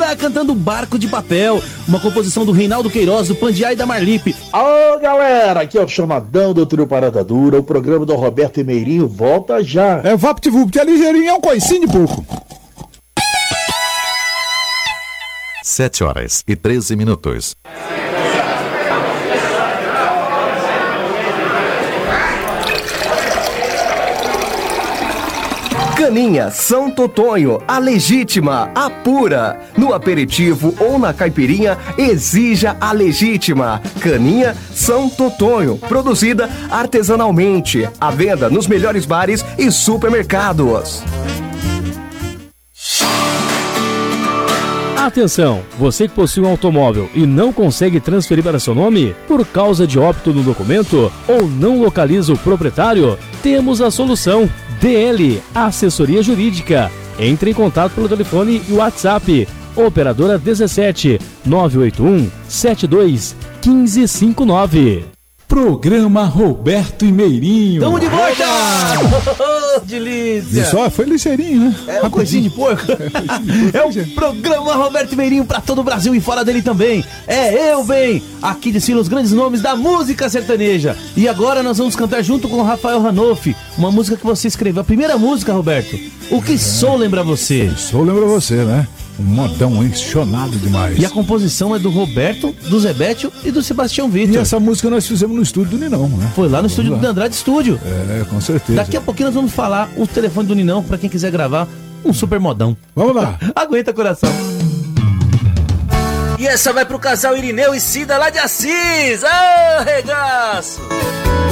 Caninha cantando Barco de Papel, uma composição do Reinaldo Queiroz, do Pandiá e da Marlipe. Alô, galera, aqui é o Chamadão do Trio Parada Dura, o programa do Roberto e Meirinho volta já. É VaptVupt, é ligeirinho, é um coicinho de pouco. 7h13. Caninha São Totonho, a legítima, a pura. No aperitivo ou na caipirinha, exija a legítima. Caninha São Totonho, produzida artesanalmente. À venda nos melhores bares e supermercados. Atenção, você que possui um automóvel e não consegue transferir para seu nome por causa de óbito no documento ou não localiza o proprietário, temos a solução. DL, Assessoria Jurídica. Entre em contato pelo telefone e WhatsApp. Operadora 17 981 72 1559. Programa Roberto e Meirinho. Tamo de volta! Delícia! E só foi ligeirinho, né? É uma coisinha de porco. É o programa Roberto e Meirinho pra todo o Brasil e fora dele também. É eu, bem! Aqui desfilam os grandes nomes da música sertaneja. E agora nós vamos cantar junto com o Rafael Hanoff, uma música que você escreveu. A primeira música, Roberto. O que sou lembra você? Sou lembra você, né? Um modão enchonado demais. E a composição é do Roberto, do Zebétio e do Sebastião Vitor. E essa música nós fizemos no estúdio do Ninão, né? Foi lá no estúdio do Andrade Estúdio. É, com certeza. Daqui a pouquinho nós vamos falar o telefone do Ninão pra quem quiser gravar um super modão. Vamos lá. Aguenta, coração. E essa vai pro casal Irineu e Cida lá de Assis. Ô, regaço!